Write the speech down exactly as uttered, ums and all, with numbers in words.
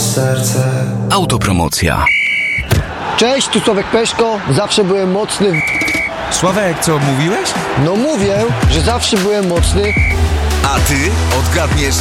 serce. Autopromocja. Cześć, tu Sławek Peszko. Zawsze byłem mocny. Sławek, co mówiłeś? No mówię, że zawsze byłem mocny. A ty odgadniesz